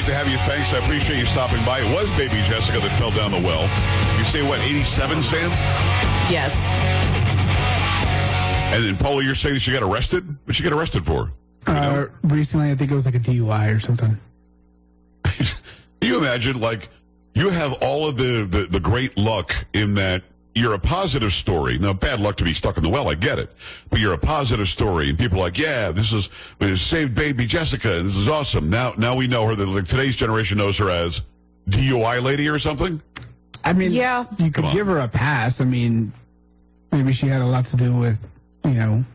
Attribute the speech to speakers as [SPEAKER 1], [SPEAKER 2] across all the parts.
[SPEAKER 1] great to have you. Thanks. I appreciate you stopping by. It was baby Jessica that fell down the well. You say, what, 87, Sam?
[SPEAKER 2] Yes.
[SPEAKER 1] And then, Paula, you're saying that she got arrested? What'd she get arrested for?
[SPEAKER 3] Recently, I think it was like a DUI or something.
[SPEAKER 1] Can you imagine, like, you have all of the great luck in that you're a positive story. Now, bad luck to be stuck in the well, I get it. But you're a positive story, and people are like, yeah, we saved baby Jessica, and this is awesome. Now we know her. Like, today's generation knows her as DUI lady or something?
[SPEAKER 3] I mean,
[SPEAKER 2] Yeah.
[SPEAKER 3] you could give her a pass. I mean, maybe she had a lot to do with, and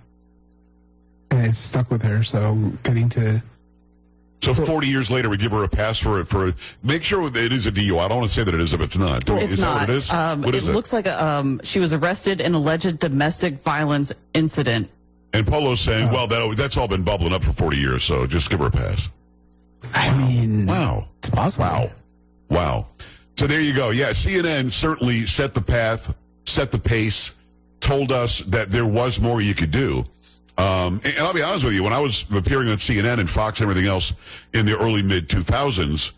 [SPEAKER 3] it stuck with her, so getting to...
[SPEAKER 1] So 40 years later, we give her a pass for make sure it is a DUI. I don't want to say that it is if it's not.
[SPEAKER 2] It's
[SPEAKER 1] is
[SPEAKER 2] not.
[SPEAKER 1] That what it is? What is
[SPEAKER 2] it looks like she was arrested in an alleged domestic violence incident.
[SPEAKER 1] And Polo's saying, well, that's all been bubbling up for 40 years, so just give her a pass.
[SPEAKER 3] I mean...
[SPEAKER 1] Wow.
[SPEAKER 3] It's possible.
[SPEAKER 1] Wow. So there you go. Yeah, CNN certainly set the path, set the pace, told us that there was more you could do. And I'll be honest with you, when I was appearing on CNN and Fox and everything else in the early mid-2000s,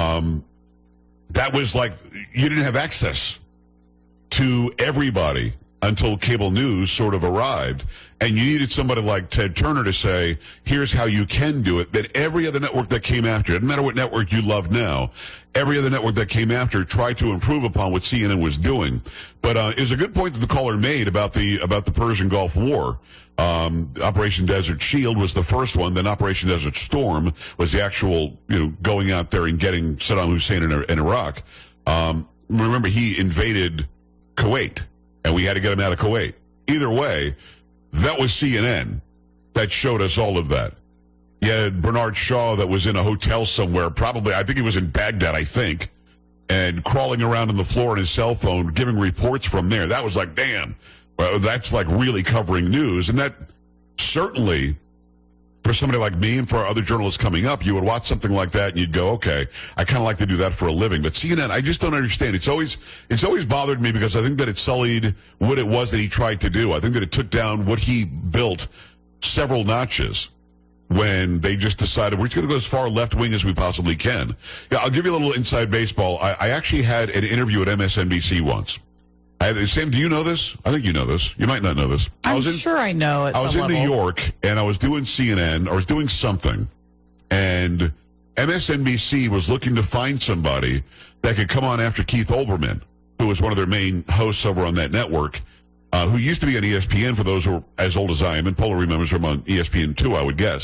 [SPEAKER 1] that was like you didn't have access to everybody until cable news sort of arrived. And you needed somebody like Ted Turner to say, here's how you can do it. That every other network that came after, it doesn't matter what network you love now, every other network that came after tried to improve upon what CNN was doing. But it's a good point that the caller made about the Persian Gulf War. Operation Desert Shield was the first one. Then Operation Desert Storm was the actual, going out there and getting Saddam Hussein in Iraq. Remember, he invaded Kuwait, and we had to get him out of Kuwait. Either way, that was CNN that showed us all of that. You had Bernard Shaw that was in a hotel somewhere, probably, I think he was in Baghdad, and crawling around on the floor on his cell phone, giving reports from there. That was like, damn, well, that's like really covering news. And that certainly, for somebody like me and for other journalists coming up, you would watch something like that and you'd go, okay, I kind of like to do that for a living. But CNN, I just don't understand. It's always bothered me because I think that it sullied what it was that he tried to do. I think that it took down what he built several notches when they just decided we're just going to go as far left wing as we possibly can. Yeah, I'll give you a little inside baseball. I actually had an interview at MSNBC once. Sam, do you know this? I think you know this. You might not know this.
[SPEAKER 2] I'm sure I know at some level.
[SPEAKER 1] I was in New York, and I was doing CNN, or I was doing something, and MSNBC was looking to find somebody that could come on after Keith Olbermann, who was one of their main hosts over on that network, who used to be on ESPN, for those who are as old as I am, and Paula remembers him on ESPN 2, I would guess.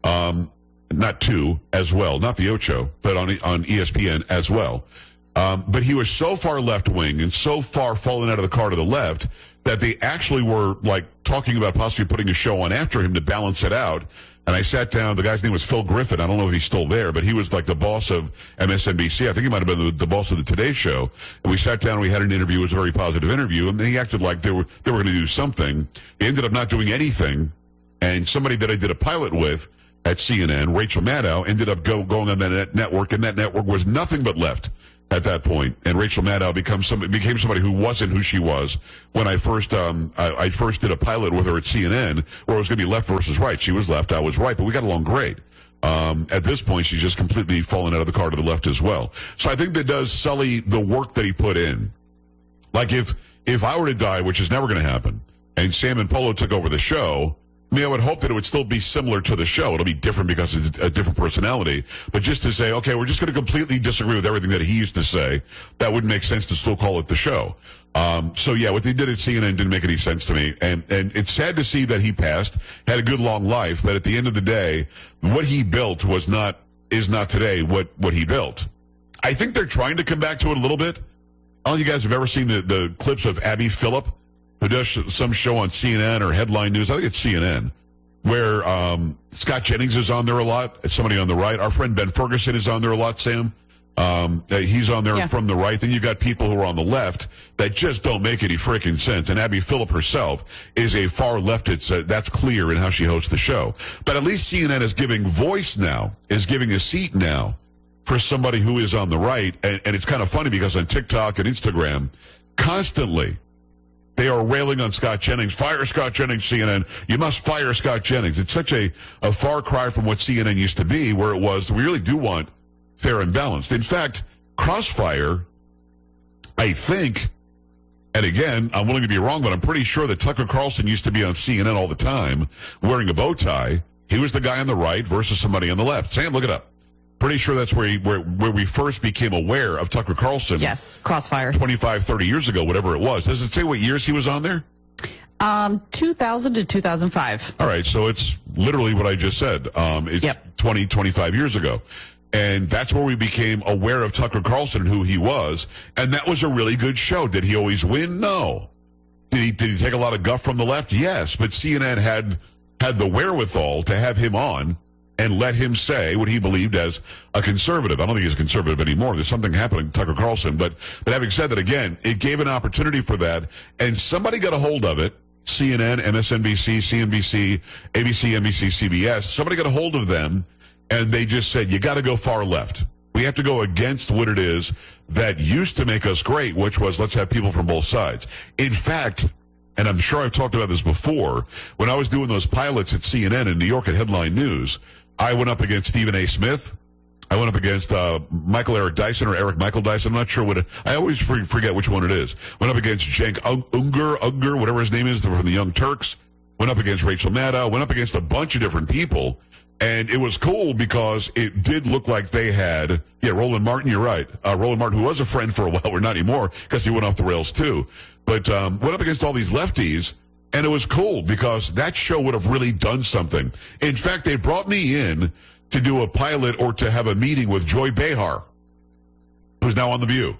[SPEAKER 1] Not 2 as well, not the Ocho, but on ESPN as well. But he was so far left-wing and so far fallen out of the car to the left that they actually were, like, talking about possibly putting a show on after him to balance it out. And I sat down. The guy's name was Phil Griffin. I don't know if he's still there, but he was, like, the boss of MSNBC. I think he might have been the boss of the Today Show. And we sat down and we had an interview. It was a very positive interview. And then he acted like they were going to do something. They ended up not doing anything. And somebody that I did a pilot with at CNN, Rachel Maddow, ended up going on that network, and that network was nothing but left at that point. And Rachel Maddow became somebody who wasn't who she was when I first did a pilot with her at CNN, where it was going to be left versus right. She was left, I was right, but we got along great. At this point, she's just completely fallen out of the car to the left as well. So I think that does sully the work that he put in. Like if I were to die, which is never going to happen, and Sam and Polo took over the show, I mean, I would hope that it would still be similar to the show. It'll be different because it's a different personality. But just to say, okay, we're just going to completely disagree with everything that he used to say, that wouldn't make sense to still call it the show. So, yeah, what they did at CNN didn't make any sense to me. And it's sad to see that he passed, had a good long life, but at the end of the day, what he built is not today what he built. I think they're trying to come back to it a little bit. I don't know if you guys have ever seen the clips of Abby Phillip, who does some show on CNN or Headline News. I think it's CNN, where Scott Jennings is on there a lot. It's somebody on the right. Our friend Ben Ferguson is on there a lot, Sam. He's on there from the right. Then you got people who are on the left that just don't make any freaking sense. And Abby Phillip herself is a far leftist. That's clear in how she hosts the show. But at least CNN is giving voice now, is giving a seat now for somebody who is on the right. And it's kind of funny because on TikTok and Instagram, constantly, they are railing on Scott Jennings. Fire Scott Jennings, CNN. You must fire Scott Jennings. It's such a far cry from what CNN used to be, where it was, we really do want fair and balanced. In fact, Crossfire, I think, and again, I'm willing to be wrong, but I'm pretty sure that Tucker Carlson used to be on CNN all the time wearing a bow tie. He was the guy on the right versus somebody on the left. Sam, look it up. Pretty sure that's where we first became aware of Tucker Carlson.
[SPEAKER 2] Yes, Crossfire.
[SPEAKER 1] 25, 30 years ago, whatever it was. Does it say what years he was on there?
[SPEAKER 2] 2000 to 2005.
[SPEAKER 1] All right, so it's literally what I just said. It's 20, 25 years ago. And that's where we became aware of Tucker Carlson and who he was. And that was a really good show. Did he always win? No. Did he take a lot of guff from the left? Yes. But CNN had the wherewithal to have him on and let him say what he believed as a conservative. I don't think he's a conservative anymore. There's something happening to Tucker Carlson. But having said that, again, it gave an opportunity for that. And somebody got a hold of it. CNN, MSNBC, CNBC, ABC, NBC, CBS. Somebody got a hold of them. And they just said, you got to go far left. We have to go against what it is that used to make us great, which was let's have people from both sides. In fact, and I'm sure I've talked about this before, when I was doing those pilots at CNN in New York at Headline News, I went up against Stephen A. Smith. I went up against Michael Eric Dyson or Eric Michael Dyson. I'm not sure what I always forget which one it is. Went up against Cenk Uygur, whatever his name is, from the Young Turks. Went up against Rachel Maddow. Went up against a bunch of different people. And it was cool because it did look like they had, Roland Martin, you're right. Roland Martin, who was a friend for a while, or not anymore, because he went off the rails too. But went up against all these lefties, and it was cool because that show would have really done something. In fact, they brought me in to do a pilot or to have a meeting with Joy Behar, who's now on The View.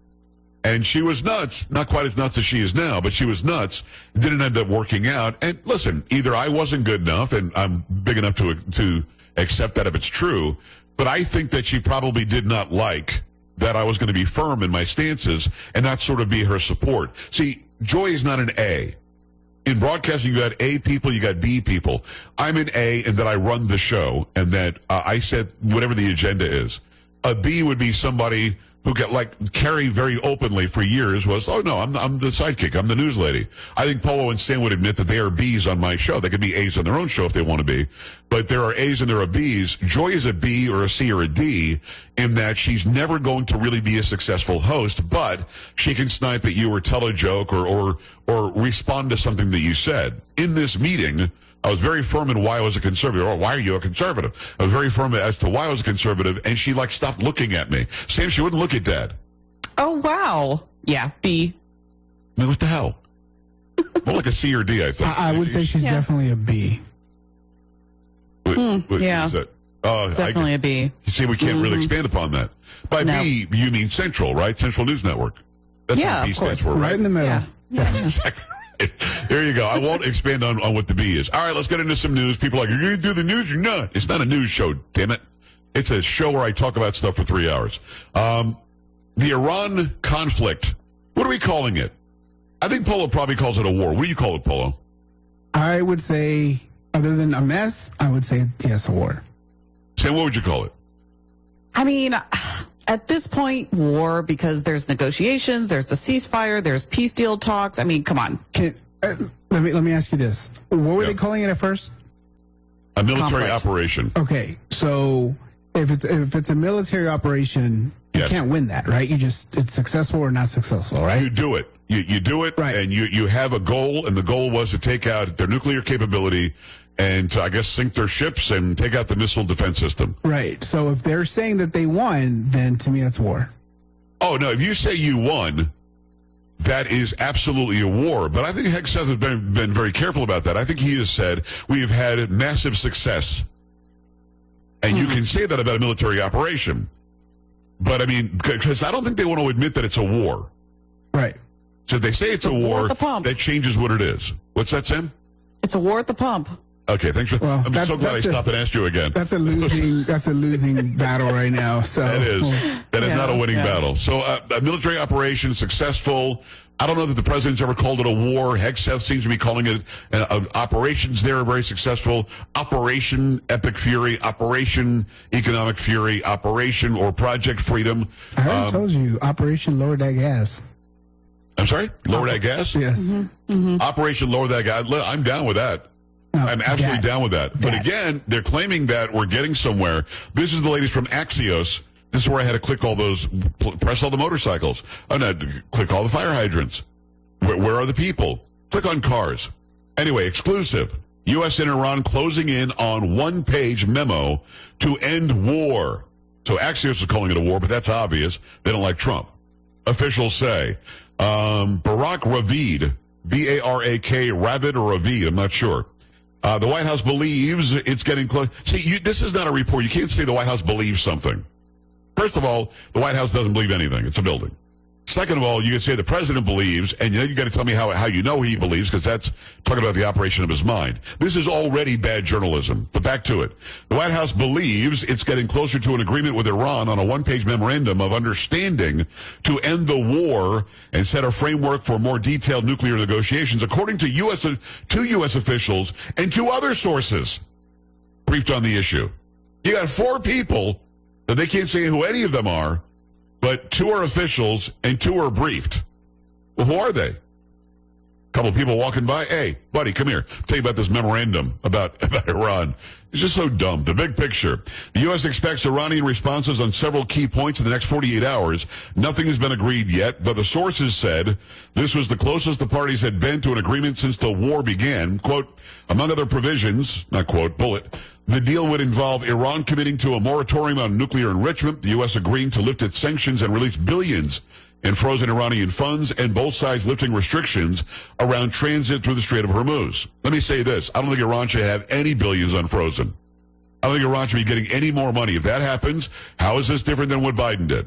[SPEAKER 1] And she was nuts. Not quite as nuts as she is now, but she was nuts. Didn't end up working out. And listen, either I wasn't good enough, and I'm big enough to accept that if it's true, but I think that she probably did not like that I was going to be firm in my stances and not sort of be her support. See, Joy is not an A. In broadcasting, you got A people, you got B people. I'm an A in that I run the show and that I set whatever the agenda is. A B would be somebody who got Carrie very openly for years was, oh no, I'm the sidekick, I'm the news lady. I think Polo and Stan would admit that they are B's on my show. They could be A's on their own show if they want to be, but there are A's and there are B's. Joy is a B or a C or a D in that she's never going to really be a successful host, but she can snipe at you or tell a joke or respond to something that you said. In this meeting, I was very firm in why I was a conservative. Or why are you a conservative? I was very firm as to why I was a conservative, and she stopped looking at me. Sam, she wouldn't look at Dad.
[SPEAKER 2] Oh, wow. Yeah, B.
[SPEAKER 1] I mean, what the hell? More like a C or D, I think.
[SPEAKER 3] I would say she's definitely a B.
[SPEAKER 2] Yeah.
[SPEAKER 1] Is that?
[SPEAKER 2] Definitely a B.
[SPEAKER 1] You see, we can't really expand upon that. By B, you mean Central, right? Central News Network. That's what B stands for,
[SPEAKER 3] right in the middle.
[SPEAKER 2] Yeah.
[SPEAKER 1] Exactly. There you go. I won't expand on what the B is. All right, let's get into some news. People are like, you're going to do the news or not? It's not a news show, damn it. It's a show where I talk about stuff for 3 hours. The Iran conflict, what are we calling it? I think Polo probably calls it a war. What do you call it, Polo?
[SPEAKER 3] I would say, other than a mess, I would say, yes, a war.
[SPEAKER 1] Sam, what would you call it?
[SPEAKER 2] I mean, at this point, war, because there's negotiations, there's a ceasefire, there's peace deal talks. I mean, come on.
[SPEAKER 3] Let me ask you this. What were they calling it at first?
[SPEAKER 1] A military
[SPEAKER 2] Conflict.
[SPEAKER 1] operation.
[SPEAKER 3] Okay, so if it's a military operation, you can't win that, right? It's successful or not successful, right?
[SPEAKER 1] You do it. You do it,
[SPEAKER 3] right.
[SPEAKER 1] And you have a goal, and the goal was to take out their nuclear capability and to, I guess, sink their ships and take out the missile defense system.
[SPEAKER 3] Right. So if they're saying that they won, then to me that's war.
[SPEAKER 1] Oh, no, if you say you won, that is absolutely a war. But I think Hegseth has been very careful about that. I think he has said we've had massive success. And you can say that about a military operation. But, I mean, because I don't think they want to admit that it's a war.
[SPEAKER 3] Right.
[SPEAKER 1] So if they say it's a war, that changes what it is. What's that, Sam?
[SPEAKER 2] It's a war at the pump.
[SPEAKER 1] Okay, thanks. I'm so glad I stopped and asked you again.
[SPEAKER 3] That's a losing battle right now. So
[SPEAKER 1] that is. That is not a winning battle. So a military operation, successful. I don't know that the president's ever called it a war. Hegseth seems to be calling it operations there are very successful. Operation Epic Fury, Operation Economic Fury, Operation or Project Freedom.
[SPEAKER 3] I already told you, Operation Lower That Gas.
[SPEAKER 1] I'm sorry? Lower that gas?
[SPEAKER 3] Yes.
[SPEAKER 1] Operation Lower That Gas. I'm down with that.
[SPEAKER 3] No,
[SPEAKER 1] I'm absolutely down with that. But again, they're claiming that we're getting somewhere. This is the latest from Axios. This is where I had to click all those, press all the motorcycles. Oh, no, click all the fire hydrants. Where are the people? Click on cars. Anyway, exclusive. U.S. and Iran closing in on one-page memo to end war. So Axios is calling it a war, but that's obvious. They don't like Trump. Officials say. Barak Ravid, B-A-R-A-K, Ravid or Ravid, I'm not sure. The White House believes it's getting close. See, this is not a report. You can't say the White House believes something. First of all, the White House doesn't believe anything. It's a building. Second of all, you can say the president believes, and then you got to tell me how you know he believes, because that's talking about the operation of his mind. This is already bad journalism. But back to it. The White House believes it's getting closer to an agreement with Iran on a one-page memorandum of understanding to end the war and set a framework for more detailed nuclear negotiations, according to two U.S. officials and two other sources briefed on the issue. You got four people that they can't say who any of them are, but two are officials and two are briefed. Well, who are they? A couple of people walking by. Hey, buddy, come here. I'll tell you about this memorandum about Iran. It's just so dumb. The big picture. The U.S. expects Iranian responses on several key points in the next 48 hours. Nothing has been agreed yet, but the sources said this was the closest the parties had been to an agreement since the war began. Quote, among other provisions, not quote, bullet, the deal would involve Iran committing to a moratorium on nuclear enrichment, the U.S. agreeing to lift its sanctions and release billions in frozen Iranian funds, and both sides lifting restrictions around transit through the Strait of Hormuz. Let me say this. I don't think Iran should have any billions unfrozen. I don't think Iran should be getting any more money. If that happens, how is this different than what Biden did?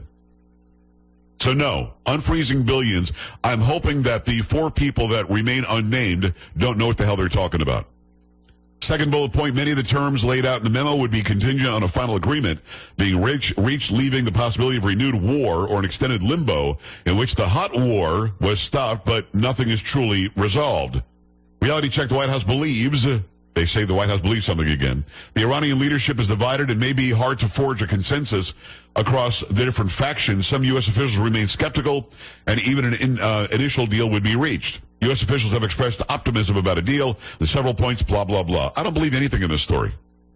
[SPEAKER 1] So no, unfreezing billions. I'm hoping that the four people that remain unnamed don't know what the hell they're talking about. Second bullet point, many of the terms laid out in the memo would be contingent on a final agreement being reached, leaving the possibility of renewed war or an extended limbo in which the hot war was stopped, but nothing is truly resolved. Reality check, the White House believes, they say the White House believes something again. The Iranian leadership is divided and may be hard to forge a consensus across the different factions. Some U.S. officials remain skeptical, and even an initial deal would be reached. U.S. officials have expressed optimism about a deal. There's several points, blah, blah, blah. I don't believe anything in this story.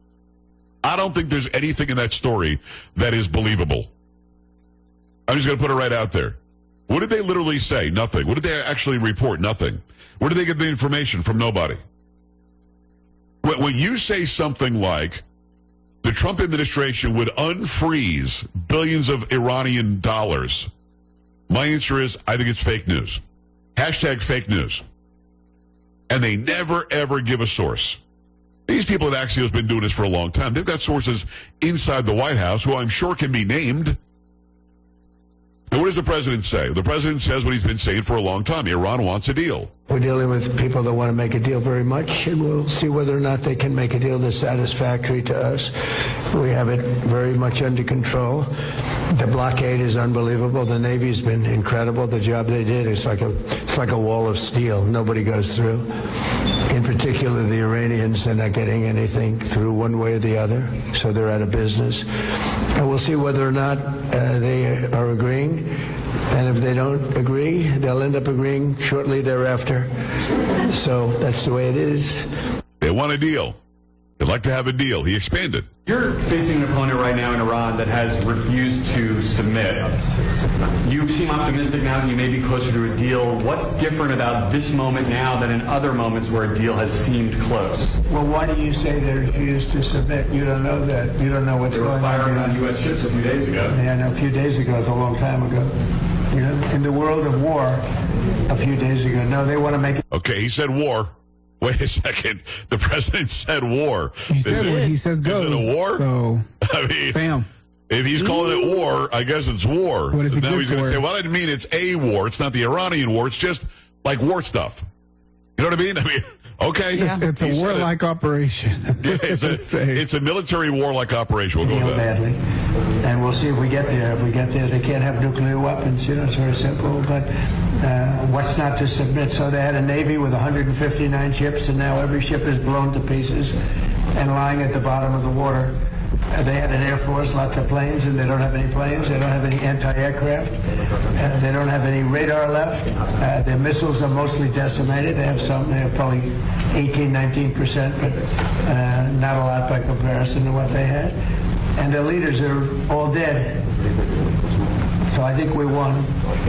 [SPEAKER 1] I don't think there's anything in that story that is believable. I'm just going to put it right out there. What did they literally say? Nothing. What did they actually report? Nothing. Where did they get the information from? Nobody. When you say something like the Trump administration would unfreeze billions of Iranian dollars, my answer is I think it's fake news. Hashtag fake news. And they never, ever give a source. These people at Axios have been doing this for a long time. They've got sources inside the White House who I'm sure can be named. And what does the president say? The president says what he's been saying for a long time. Iran wants a deal.
[SPEAKER 4] We're dealing with people that want to make a deal very much, and we'll see whether or not they can make a deal that's satisfactory to us. We have it very much under control. The blockade is unbelievable. The Navy's been incredible. The job they did is like a wall of steel. Nobody goes through. In particular, the Iranians, they're not getting anything through one way or the other, so they're out of business. And we'll see whether or not they are agreeing. And if they don't agree, they'll end up agreeing shortly thereafter. So that's the way it is.
[SPEAKER 1] They want a deal. They'd like to have a deal. He expanded.
[SPEAKER 5] You're facing an opponent right now in Iran that has refused to submit. You seem optimistic now that you may be closer to a deal. What's different about this moment now than in other moments where a deal has seemed close?
[SPEAKER 4] Well, why do you say they refused to submit? You don't know that. You don't know what's going on.
[SPEAKER 5] They were firing on U.S. ships a few days ago.
[SPEAKER 4] Yeah, no, a few days ago is a long time ago. You know, in the world of war, a few days ago. No, they want to make it.
[SPEAKER 1] Okay, he said war. Wait a second. The president said war.
[SPEAKER 3] He said what he says goes.
[SPEAKER 1] Is it a war?
[SPEAKER 3] So,
[SPEAKER 1] I mean,
[SPEAKER 3] bam.
[SPEAKER 1] If he's calling it war, I guess it's war.
[SPEAKER 3] What is it
[SPEAKER 1] now
[SPEAKER 3] good
[SPEAKER 1] he's going to
[SPEAKER 3] for?
[SPEAKER 1] say, well, I didn't mean it's a war. It's not the Iranian war. It's just like war stuff. You know what I mean? Okay.
[SPEAKER 2] Yeah.
[SPEAKER 3] It's a warlike operation.
[SPEAKER 1] Yeah, it's a military warlike operation. We'll go with that.
[SPEAKER 4] Badly. And we'll see if we get there. If we get there, they can't have nuclear weapons. You know, it's very simple. But what's not to submit? So they had a Navy with 159 ships, and now every ship is blown to pieces and lying at the bottom of the water. They had an Air Force, lots of planes, and they don't have any planes. They don't have any anti-aircraft. They don't have any radar left. Their missiles are mostly decimated. They have some. They have probably 18, 19%, but not a lot by comparison to what they had. and their leaders are all dead. So I think we won.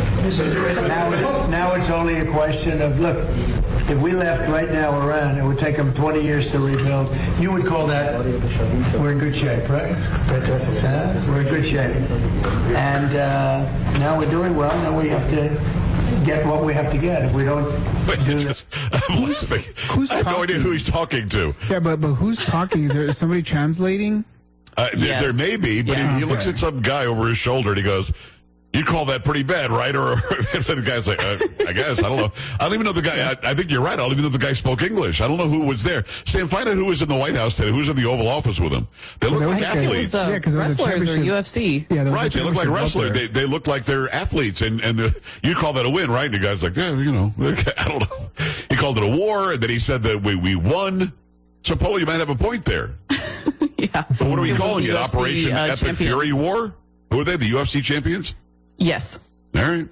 [SPEAKER 4] Now it's only a question of, look, if we left right now Iran, it would take them 20 years to rebuild. You would call that, we're in good shape, right? We're in good shape. And now we're doing well. Now we have to get what we have to get. If we don't do this.
[SPEAKER 1] I'm laughing. I have no idea who he's talking to.
[SPEAKER 3] Yeah, but who's talking? Is there somebody translating?
[SPEAKER 2] Yes.
[SPEAKER 1] There may be, but he looks at some guy over his shoulder and he goes, "You call that pretty bad, right?" Or the guy's like, "I guess. I don't know. I don't even know the guy. I think you're right. I don't even know the guy spoke English. I don't know who was there." Sam, find out who was in the White House today. Who's in the Oval Office with him? They look like athletes.
[SPEAKER 2] It was wrestlers or UFC.
[SPEAKER 3] Yeah,
[SPEAKER 1] right. They look like wrestlers. They look like they're athletes. And you call that a win, right? And the guy's like, "Yeah, you know, I don't know." He called it a war, and then he said that we won. So, Polo, you might have a point there.
[SPEAKER 2] Yeah.
[SPEAKER 1] But what are we calling it?
[SPEAKER 2] UFC,
[SPEAKER 1] Operation Epic
[SPEAKER 2] champions.
[SPEAKER 1] Fury War? Who are they? The UFC champions?
[SPEAKER 2] Yes.
[SPEAKER 1] All right.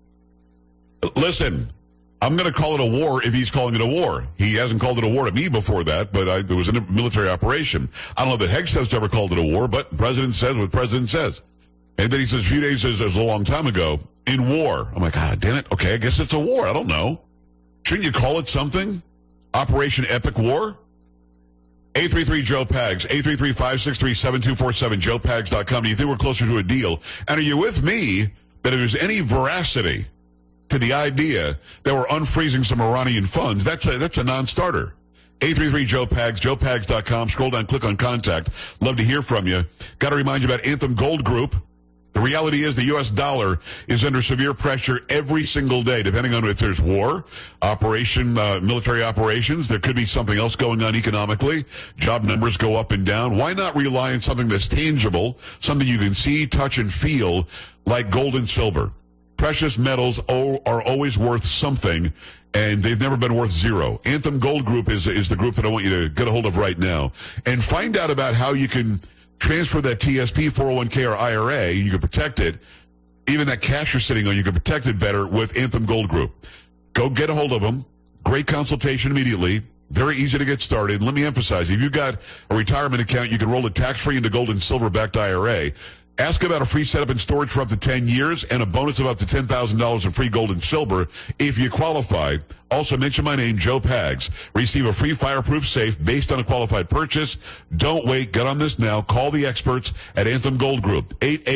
[SPEAKER 1] Listen, I'm going to call it a war if he's calling it a war. He hasn't called it a war to me before that, but it was a military operation. I don't know that Hegseth's ever called it a war, but the president says what the president says. And then he says a few days is a long time ago, in war. I'm like, damn it. Okay, I guess it's a war. I don't know. Shouldn't you call it something? Operation Epic War? 833-JOE-PAGS, 833-563-7247, joepags.com. Do you think we're closer to a deal? And are you with me that if there's any veracity to the idea that we're unfreezing some Iranian funds, that's a non-starter? 833-JOE-PAGS, joepags.com. Scroll down, click on contact. Love to hear from you. Got to remind you about Anthem Gold Group. The reality is the U.S. dollar is under severe pressure every single day, depending on if there's war, military operations. There could be something else going on economically. Job numbers go up and down. Why not rely on something that's tangible, something you can see, touch, and feel, like gold and silver? Precious metals are always worth something, and they've never been worth zero. Anthem Gold Group is the group that I want you to get a hold of right now. And find out about how you can transfer that TSP, 401k, or IRA. You can protect it. Even that cash you're sitting on, you can protect it better with Anthem Gold Group. Go get a hold of them. Great consultation immediately. Very easy to get started. Let me emphasize, if you've got a retirement account, you can roll it tax-free into gold and silver-backed IRA. Ask about a free setup and storage for up to 10 years and a bonus of up to $10,000 in free gold and silver if you qualify. Also, mention my name, Joe Pags. Receive a free fireproof safe based on a qualified purchase. Don't wait. Get on this now. Call the experts at Anthem Gold Group,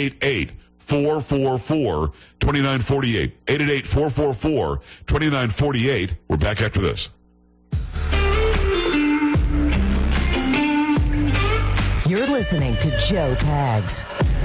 [SPEAKER 1] 888-444-2948. 888-444-2948. We're back after this.
[SPEAKER 6] You're listening to Joe Pags.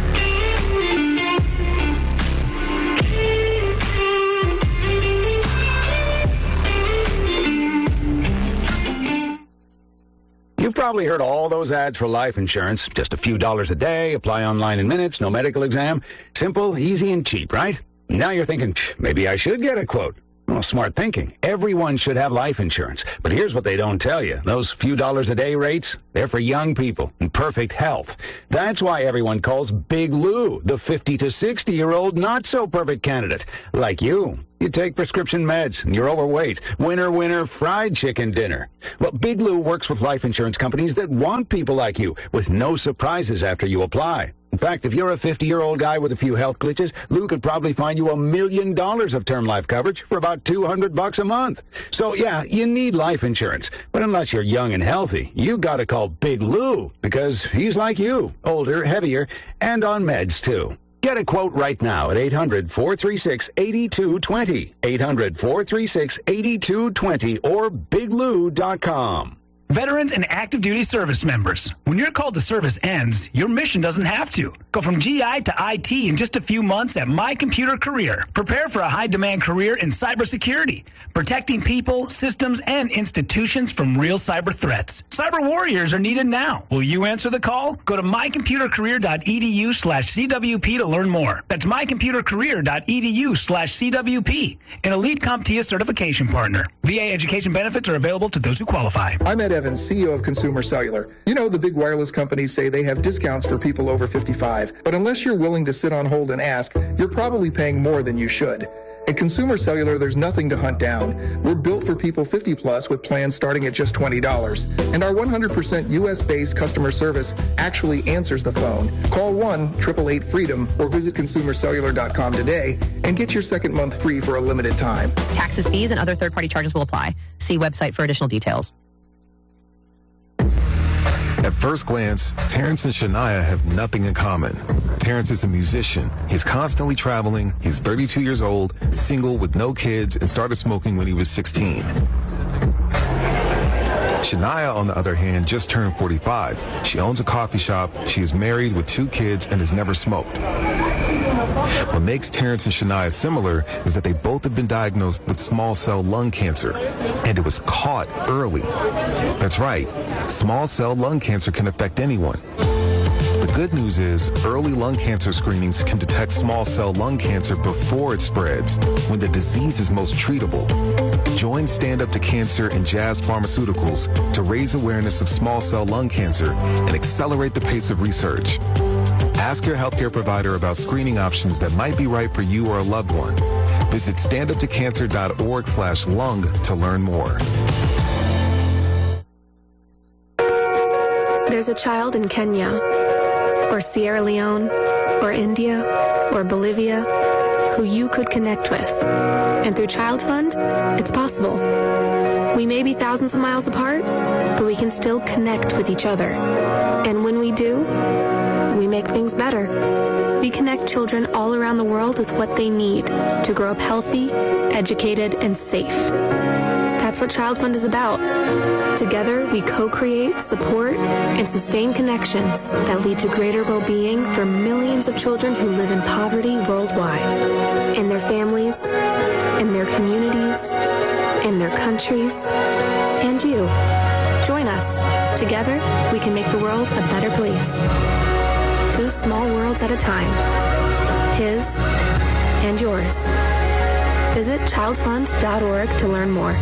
[SPEAKER 7] You've probably heard all those ads for life insurance. Just a few dollars a day, apply online in minutes, no medical exam. Simple, easy, and cheap, right? Now you're thinking, maybe I should get a quote. Well, smart thinking. Everyone should have life insurance. But here's what they don't tell you. Those few dollars a day rates, they're for young people in perfect health. That's why everyone calls Big Lou the 50 to 60-year-old not-so-perfect candidate. Like you. You take prescription meds, and you're overweight. Winner, fried chicken dinner. Well, Big Lou works with life insurance companies that want people like you, with no surprises after you apply. In fact, if you're a 50-year-old guy with a few health glitches, Lou could probably find you $1 million of term life coverage for about $200 a month. So, yeah, you need life insurance. But unless you're young and healthy, you gotta call Big Lou, because he's like you, older, heavier, and on meds, too. Get a quote right now at 800-436-8220, 800-436-8220, or biglou.com.
[SPEAKER 8] Veterans and active duty service members. When your call to service ends, your mission doesn't have to. Go from GI to IT in just a few months at My Computer Career. Prepare for a high-demand career in cybersecurity, protecting people, systems, and institutions from real cyber threats. Cyber warriors are needed now. Will you answer the call? Go to mycomputercareer.edu/CWP to learn more. That's mycomputercareer.edu/CWP. An elite CompTIA certification partner. VA education benefits are available to those who qualify.
[SPEAKER 9] I'm Ed Evans, CEO of Consumer Cellular. You know, the big wireless companies say they have discounts for people over 55, but unless you're willing to sit on hold and ask, you're probably paying more than you should. At Consumer Cellular, there's nothing to hunt down. We're built for people 50 plus with plans starting at just $20. And our 100% U.S.-based customer service actually answers the phone. Call 1-888-FREEDOM or visit consumercellular.com today and get your second month free for a limited time.
[SPEAKER 10] Taxes, fees, and other third-party charges will apply. See website for additional details.
[SPEAKER 11] At first glance, Terrence and Shania have nothing in common. Terrence is a musician. He's constantly traveling. He's 32 years old, single with no kids, and started smoking when he was 16. Shania, on the other hand, just turned 45. She owns a coffee shop. She is married with 2 kids and has never smoked. What makes Terrence and Shania similar is that they both have been diagnosed with small cell lung cancer, and it was caught early. That's right, small cell lung cancer can affect anyone. The good news is early lung cancer screenings can detect small cell lung cancer before it spreads, when the disease is most treatable. Join Stand Up to Cancer and Jazz Pharmaceuticals to raise awareness of small cell lung cancer and accelerate the pace of research. Ask your healthcare provider about screening options that might be right for you or a loved one. Visit standuptocancer.org/lung to learn more.
[SPEAKER 12] There's a child in Kenya, or Sierra Leone, or India, or Bolivia, who you could connect with. And through Child Fund, it's possible. We may be thousands of miles apart, but we can still connect with each other. And when we do, we make things better. We connect children all around the world with what they need to grow up healthy, educated, and safe. That's what Child Fund is about. Together, we co-create, support, and sustain connections that lead to greater well-being for millions of children who live in poverty worldwide, in their families, in their communities, in their countries, and you. Join us. Together, we can make the world a better place. 2 small worlds at a time. His and yours. Visit childfund.org to learn more.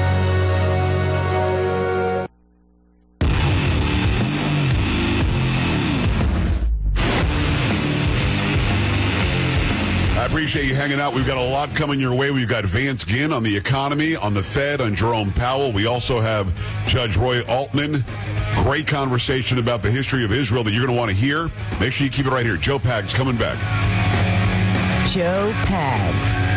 [SPEAKER 1] I appreciate you hanging out. We've got a lot coming your way. We've got Vance Ginn on the economy, on the Fed, on Jerome Powell. We also have Judge Roy Altman. Great conversation about the history of Israel that you're going to want to hear. Make sure you keep it right here. Joe Pags coming back.
[SPEAKER 6] Joe Pags.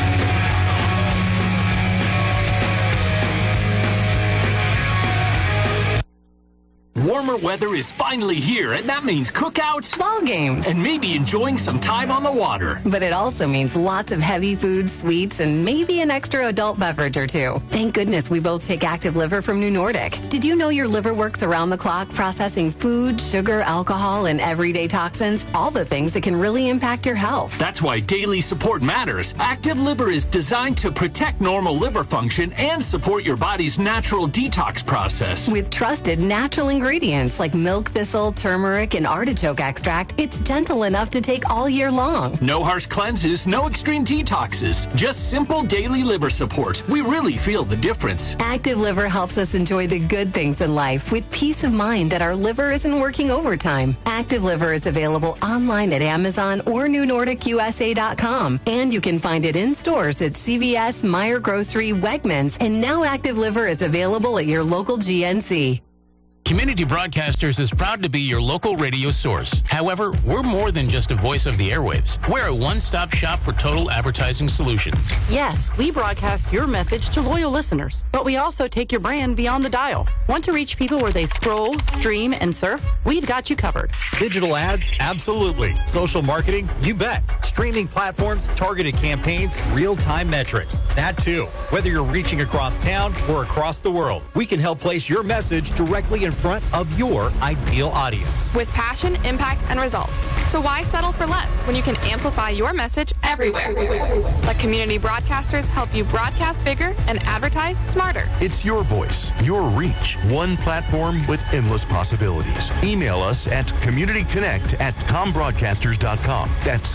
[SPEAKER 13] Warmer weather is finally here, and that means cookouts,
[SPEAKER 14] ball games,
[SPEAKER 13] and maybe enjoying some time on the water.
[SPEAKER 14] But it also means lots of heavy food, sweets, and maybe an extra adult beverage or 2. Thank goodness we both take Active Liver from New Nordic. Did you know your liver works around the clock processing food, sugar, alcohol, and everyday toxins? All the things that can really impact your health.
[SPEAKER 13] That's why daily support matters. Active Liver is designed to protect normal liver function and support your body's natural detox process.
[SPEAKER 14] With trusted natural ingredients like milk thistle, turmeric, and artichoke extract, it's gentle enough to take all year long.
[SPEAKER 13] No harsh cleanses, no extreme detoxes, just simple daily liver support. We really feel the difference.
[SPEAKER 14] Active Liver helps us enjoy the good things in life with peace of mind that our liver isn't working overtime. Active Liver is available online at Amazon or NewNordicUSA.com, and you can find it in stores at CVS, Meijer Grocery, Wegmans, and now Active Liver is available at your local GNC.
[SPEAKER 15] Community Broadcasters is proud to be your local radio source. However, we're more than just a voice of the airwaves. We're a one-stop shop for total advertising solutions.
[SPEAKER 16] Yes, we broadcast your message to loyal listeners, but we also take your brand beyond the dial. Want to reach people where they scroll, stream, and surf? We've got you covered.
[SPEAKER 17] Digital ads? Absolutely. Social marketing? You bet. Streaming platforms, targeted campaigns, real-time metrics. That too. Whether you're reaching across town or across the world, we can help place your message directly in front of your ideal audience.
[SPEAKER 18] With passion, impact, and results. So why settle for less when you can amplify your message everywhere? Let Community Broadcasters help you broadcast bigger and advertise smarter.
[SPEAKER 19] It's your voice, your reach, one platform with endless possibilities. Email us at communityconnect@combroadcasters.com. That's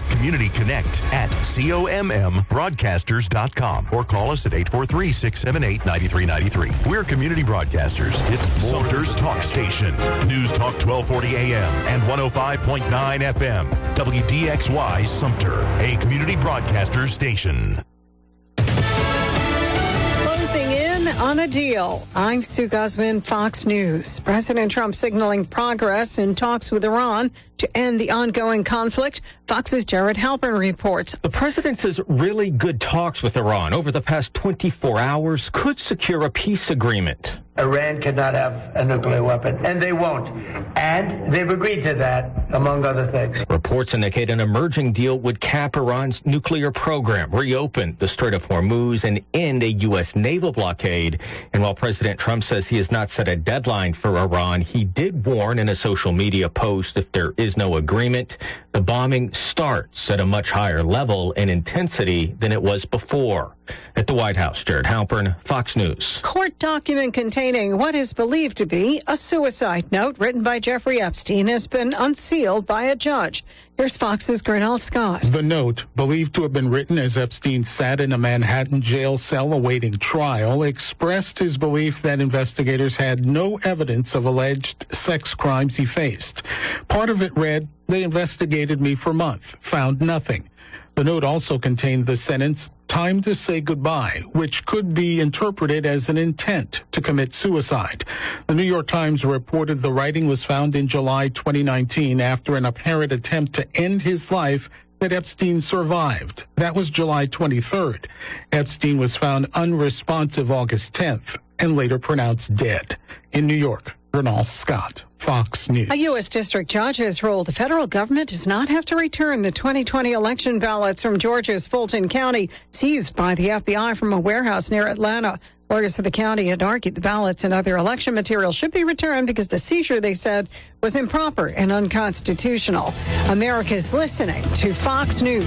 [SPEAKER 19] communityconnect@COMMbroadcasters.com. Or call us at 843-678-9393. We're Community Broadcasters. It's Sumter's Talk Station. News Talk 1240 AM and 105.9 FM. WDXY Sumter, a community broadcaster station.
[SPEAKER 20] on a deal. I'm Sue Guzman, Fox News. President Trump signaling progress in talks with Iran to end the ongoing conflict. Fox's Jared Halpern reports.
[SPEAKER 21] The president says really good talks with Iran over the past 24 hours could secure a peace agreement.
[SPEAKER 4] Iran cannot have a nuclear weapon, and they won't. And they've agreed to that, among other things.
[SPEAKER 21] Reports indicate an emerging deal would cap Iran's nuclear program, reopen the Strait of Hormuz, and end a U.S. naval blockade. And while President Trump says he has not set a deadline for Iran, he did warn in a social media post if there is no agreement, the bombing starts at a much higher level and intensity than it was before. At the White House, Jared Halpern, Fox News.
[SPEAKER 20] Court document containing what is believed to be a suicide note written by Jeffrey Epstein has been unsealed by a judge. Here's Fox's Grinnell Scott.
[SPEAKER 22] The note, believed to have been written as Epstein sat in a Manhattan jail cell awaiting trial, expressed his belief that investigators had no evidence of alleged sex crimes he faced. Part of it read, "They investigated me for months, found nothing." The note also contained the sentence, "Time to say goodbye," which could be interpreted as an intent to commit suicide. The New York Times reported the writing was found in July 2019 after an apparent attempt to end his life that Epstein survived. That was July 23rd. Epstein was found unresponsive August 10th and later pronounced dead. In New York, Grinnell Scott, Fox News.
[SPEAKER 20] A U.S. district judge has ruled the federal government does not have to return the 2020 election ballots from Georgia's Fulton County, seized by the FBI from a warehouse near Atlanta. Lawyers for the county had argued the ballots and other election material should be returned because the seizure, they said, was improper and unconstitutional. America's listening to Fox News.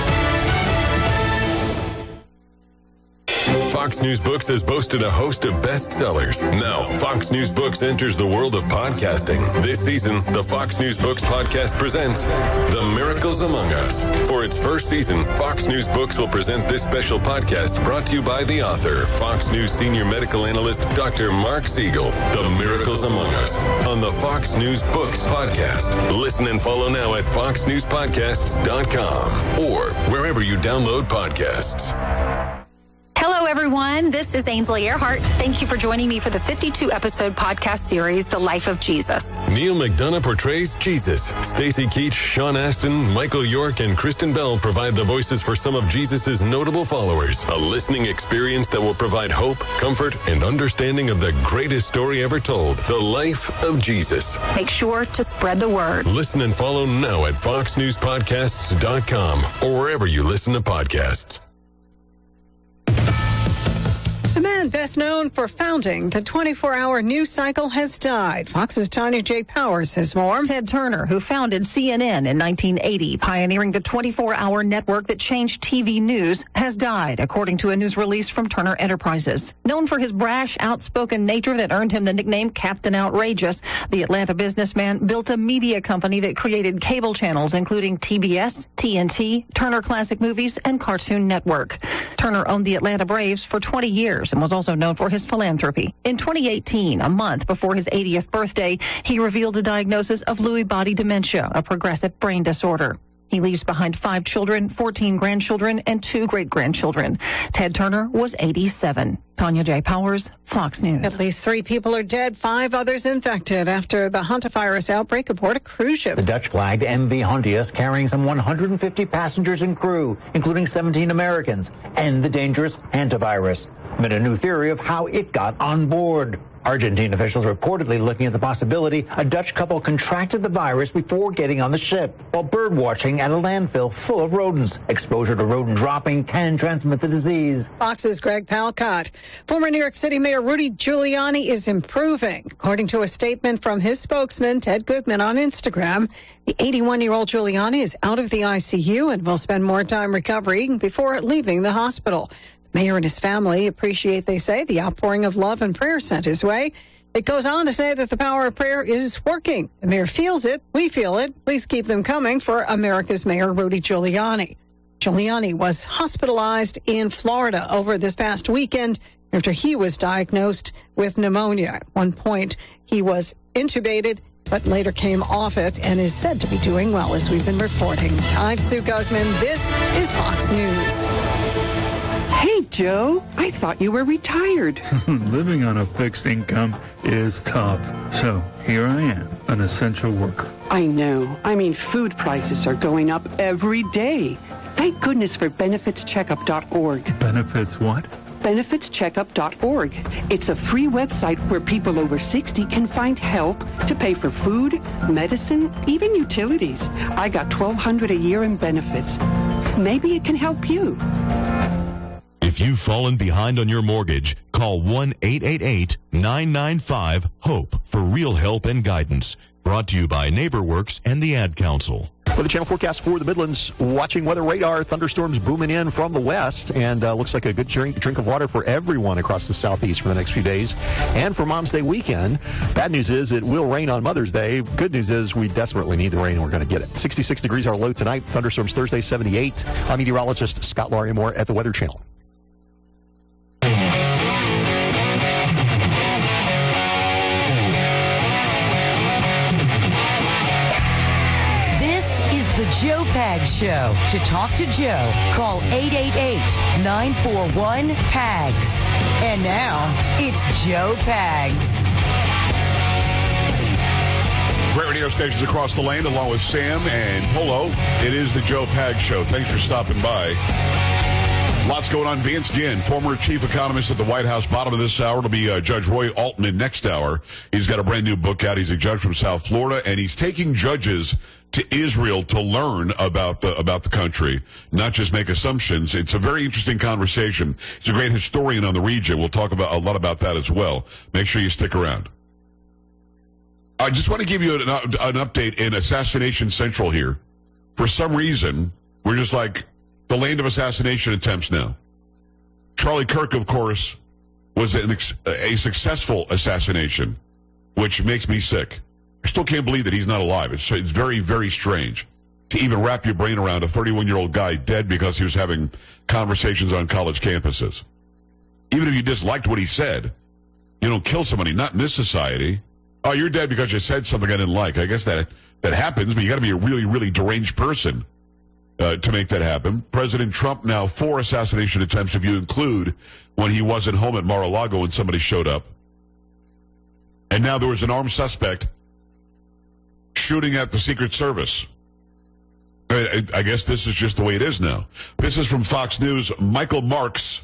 [SPEAKER 23] Fox News Books has boasted a host of bestsellers. Now, Fox News Books enters the world of podcasting. This season, the Fox News Books podcast presents The Miracles Among Us. For its first season, Fox News Books will present this special podcast brought to you by the author, Fox News senior medical analyst, Dr. Mark Siegel. The Miracles Among Us on the Fox News Books podcast. Listen and follow now at foxnewspodcasts.com or wherever you download podcasts.
[SPEAKER 10] Hello, everyone. This is Ainsley Earhart. Thank you for joining me for the 52-episode podcast series, The Life of Jesus.
[SPEAKER 23] Neil McDonough portrays Jesus. Stacey Keach, Sean Astin, Michael York, and Kristen Bell provide the voices for some of Jesus' notable followers. A listening experience that will provide hope, comfort, and understanding of the greatest story ever told, The Life of Jesus.
[SPEAKER 10] Make sure to spread the word.
[SPEAKER 23] Listen and follow now at foxnewspodcasts.com or wherever you listen to podcasts.
[SPEAKER 20] The man best known for founding the 24-hour news cycle has died. Fox's Tanya J. Powers has more.
[SPEAKER 24] Ted Turner, who founded CNN in 1980, pioneering the 24-hour network that changed TV news, has died, according to a news release from Turner Enterprises. Known for his brash, outspoken nature that earned him the nickname Captain Outrageous, the Atlanta businessman built a media company that created cable channels, including TBS, TNT, Turner Classic Movies, and Cartoon Network. Turner owned the Atlanta Braves for 20 years and was also known for his philanthropy. In 2018, a month before his 80th birthday, he revealed a diagnosis of Lewy body dementia, a progressive brain disorder. He leaves behind 5 children, 14 grandchildren, and 2 great-grandchildren. Ted Turner was 87. Tanya J. Powers, Fox News.
[SPEAKER 20] At least 3 people are dead, 5 others infected after the hantavirus outbreak aboard a cruise ship.
[SPEAKER 25] The Dutch-flagged MV Hondius, carrying some 150 passengers and crew, including 17 Americans, and the dangerous hantavirus. But a new theory of how it got on board. Argentine officials reportedly looking at the possibility a Dutch couple contracted the virus before getting on the ship while bird watching at a landfill full of rodents. Exposure to rodent dropping can transmit the disease.
[SPEAKER 20] Fox's Greg Palcott. Former New York City Mayor Rudy Giuliani is improving. According to a statement from his spokesman, Ted Goodman, on Instagram, the 81-year-old Giuliani is out of the ICU and will spend more time recovering before leaving the hospital. Mayor and his family appreciate, they say, the outpouring of love and prayer sent his way. It goes on to say that the power of prayer is working. The mayor feels it. We feel it. Please keep them coming for America's Mayor Rudy Giuliani. Giuliani was hospitalized in Florida over this past weekend after he was diagnosed with pneumonia. At one point, he was intubated, but later came off it and is said to be doing well, as we've been reporting. I'm Sue Guzman. This is Fox News.
[SPEAKER 2] Hey, Joe, I thought you were retired.
[SPEAKER 3] Living on a fixed income is tough. So here I am, an essential worker.
[SPEAKER 2] I know. I mean, food prices are going up every day. Thank goodness for benefitscheckup.org.
[SPEAKER 3] Benefits what?
[SPEAKER 2] benefitscheckup.org. It's a free website where people over 60 can find help to pay for food, medicine, even utilities. I got $1,200 a year in benefits. Maybe it can help you.
[SPEAKER 19] If you've fallen behind on your mortgage, call 1-888-995-HOPE for real help and guidance. Brought to you by NeighborWorks and the Ad Council.
[SPEAKER 5] For the channel forecast for the Midlands, watching weather radar, thunderstorms booming in from the west, and looks like a good drink of water for everyone across the southeast for the next few days. And for Mom's Day weekend, bad news is it will rain on Mother's Day. Good news is we desperately need the rain and we're going to get it. 66 degrees our low tonight, thunderstorms Thursday, 78. I'm meteorologist Scott Larimore at the Weather Channel.
[SPEAKER 6] The Joe Pags Show. To talk to Joe, call 888-941-PAGS. And now, it's Joe Pags.
[SPEAKER 1] Great radio stations across the land, along with Sam and Polo. It is the Joe Pags Show. Thanks for stopping by. Lots going on. Vance Ginn, former chief economist at the White House. Bottom of this hour, it'll be Judge Roy Altman next hour. He's got a brand new book out. He's a judge from South Florida, and he's taking judges to Israel to learn about the country, not just make assumptions. It's a very interesting conversation. He's a great historian on the region. We'll talk about a lot about that as well. Make sure you stick around. I just want to give you an update in Assassination Central here. For some reason, we're just like the land of assassination attempts now. Charlie Kirk, of course, was a successful assassination, which makes me sick. I still can't believe that he's not alive. It's very, very strange to even wrap your brain around a 31-year-old guy dead because he was having conversations on college campuses. Even if you disliked what he said, you don't kill somebody, not in this society. Oh, you're dead because you said something I didn't like. I guess that happens, but you got to be a really, really deranged person to make that happen. President Trump now 4 assassination attempts, if you include when he wasn't home at Mar-a-Lago when somebody showed up. And now there was an armed suspect shooting at the Secret Service. I guess this is just the way it is now. This is from Fox News. Michael Marks,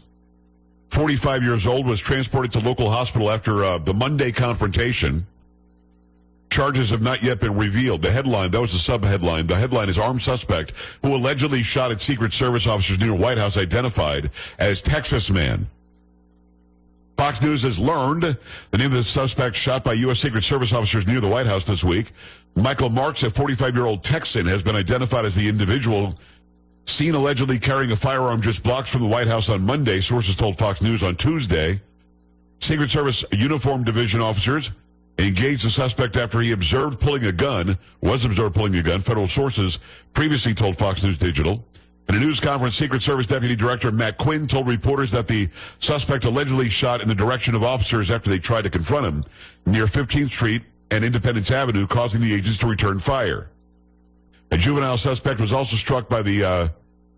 [SPEAKER 1] 45 years old, was transported to local hospital after the Monday confrontation. Charges have not yet been revealed. The headline, that was the sub-headline. The headline is armed suspect who allegedly shot at Secret Service officers near White House identified as Texas man. Fox News has learned the name of the suspect shot by U.S. Secret Service officers near the White House this week. Michael Marks, a 45-year-old Texan, has been identified as the individual seen allegedly carrying a firearm just blocks from the White House on Monday, sources told Fox News on Tuesday. Secret Service Uniform Division officers engaged the suspect after he was observed pulling a gun. Federal sources previously told Fox News Digital. In a news conference, Secret Service Deputy Director Matt Quinn told reporters that the suspect allegedly shot in the direction of officers after they tried to confront him near 15th Street and Independence Avenue, causing the agents to return fire. A juvenile suspect was also struck by the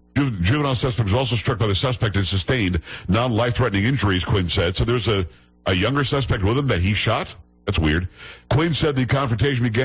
[SPEAKER 1] suspect and sustained non-life-threatening injuries, Quinn said. So there's a younger suspect with him that he shot? That's weird. Quinn said the confrontation began